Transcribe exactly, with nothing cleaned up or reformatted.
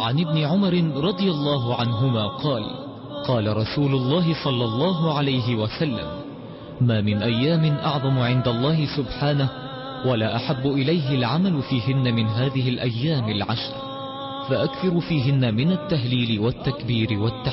عن ابن عمر رضي الله عنهما قال قال رسول الله صلى الله عليه وسلم ما من أيام أعظم عند الله سبحانه ولا أحب إليه العمل فيهن من هذه الأيام العشر، فأكثر فيهن من التهليل والتكبير والتحميد.